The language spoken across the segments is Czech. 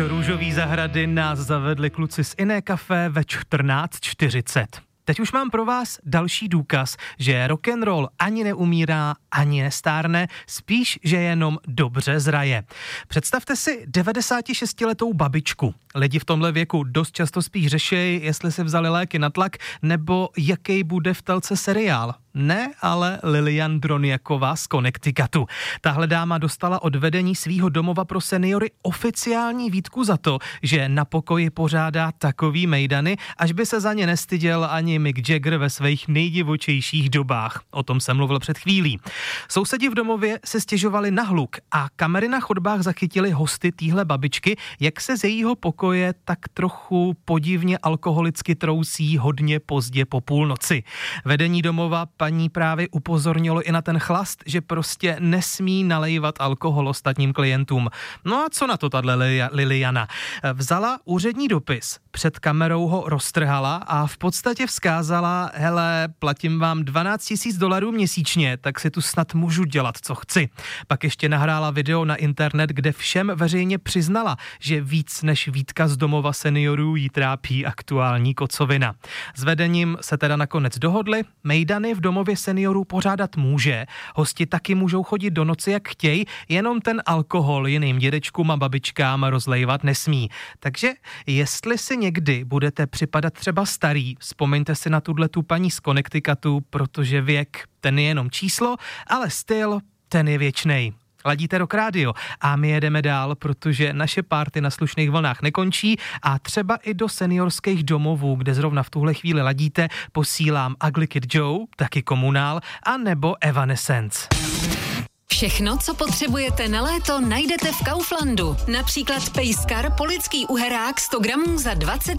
Růžový zahrady nás zavedli kluci z Iné Café ve 14:40. Teď už mám pro vás další důkaz, že rock'n'roll ani neumírá, ani nestárne, spíš, že jenom dobře zraje. Představte si 96letou babičku. Lidi v tomhle věku dost často spíš řešejí, jestli si vzali léky na tlak, nebo jaký bude v telce seriál. Ne, ale Lilian Droniaková z Connecticutu. Tahle dáma dostala od vedení svýho domova pro seniory oficiální výtku za to, že na pokoji pořádá takový mejdany, až by se za ně nestyděl ani Mick Jagger ve svých nejdivočejších dobách. O tom jsem mluvil před chvílí. Sousedi v domově se stěžovali na hluk a kamery na chodbách zachytily hosty téhle babičky, jak se z jejího pokoje tak trochu podivně alkoholicky trousí hodně pozdě po půlnoci. Vedení domova paní právě upozornilo i na ten chlast, že prostě nesmí nalejvat alkohol ostatním klientům. No a co na to tato Liliana? Vzala úřední dopis, před kamerou ho roztrhala a v podstatě vzkázala, hele, platím vám $12,000 měsíčně, tak si tu snad můžu dělat, co chci. Pak ještě nahrála video na internet, kde všem veřejně přiznala, že víc než výtka z domova seniorů jí trápí aktuální kocovina. S vedením se teda nakonec dohodli, mejdany v domově seniorů pořádat může, hosti taky můžou chodit do noci, jak chtějí, jenom ten alkohol jiným dědečkům a babičkám rozlévat nesmí. Takže jestli si někdy budete připadat třeba starý, vzpomeňte si na tu paní z Connecticutu, protože věk, ten je jenom číslo, ale styl, ten je věčnej. Ladíte Rock Radio a my jedeme dál, protože naše party na slušných vlnách nekončí a třeba i do seniorských domovů, kde zrovna v tuhle chvíli ladíte, posílám Ugly Kid Joe, taky Komunál, a nebo Evanescence. Všechno, co potřebujete na léto, najdete v Kauflandu. Například pejskar polický uherák 100 gramů za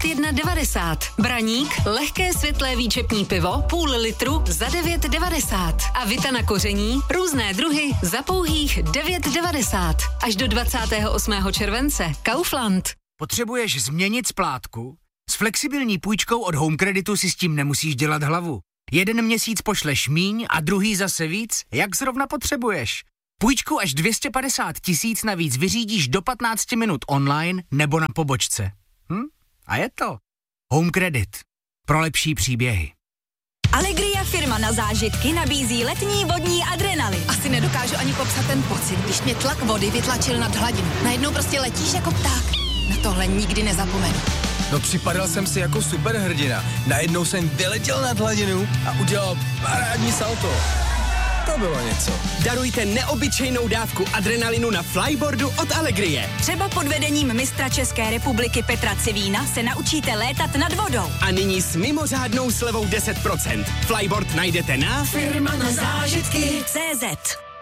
21,90. Braník, lehké světlé výčepní pivo, půl litru za 9,90. A Vita na koření, různé druhy za pouhých 9,90. Až do 28. července. Kaufland. Potřebuješ změnit splátku? S flexibilní půjčkou od Home Creditu si s tím nemusíš dělat hlavu. Jeden měsíc pošleš míň a druhý zase víc, jak zrovna potřebuješ. Půjčku až 250 000 navíc vyřídíš do 15 minut online nebo na pobočce. A je to Home Credit. Pro lepší příběhy. Allegria, firma na zážitky, nabízí letní vodní adrenalin. Asi nedokážu ani popsat ten pocit, když mě tlak vody vytlačil nad hladinu. Najednou prostě letíš jako pták. Na tohle nikdy nezapomenu. No, připadal jsem si jako superhrdina. Najednou jsem vyletěl nad hladinu a udělal parádní salto. To bylo něco. Darujte neobyčejnou dávku adrenalinu na flyboardu od Allegrie. Třeba pod vedením mistra České republiky Petra Civína se naučíte létat nad vodou. A nyní s mimořádnou slevou 10%. Flyboard najdete na firma na zážitky CZ.